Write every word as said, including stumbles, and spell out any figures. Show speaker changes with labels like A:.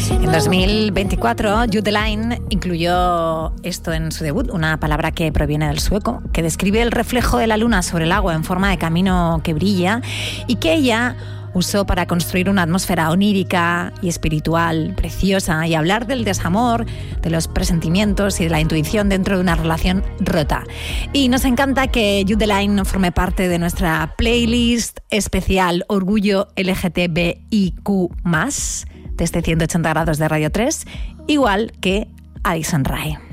A: En dos mil veinticuatro, Jud de Line incluyó esto en su debut, una palabra que proviene del sueco, que describe el reflejo de la luna sobre el agua en forma de camino que brilla y que ella usó para construir una atmósfera onírica y espiritual, preciosa, y hablar del desamor, de los presentimientos y de la intuición dentro de una relación rota. Y nos encanta que Jud de Line forme parte de nuestra playlist especial Orgullo L G T B I Q más, de este ciento ochenta grados de Radio tres, igual que Addison Rae.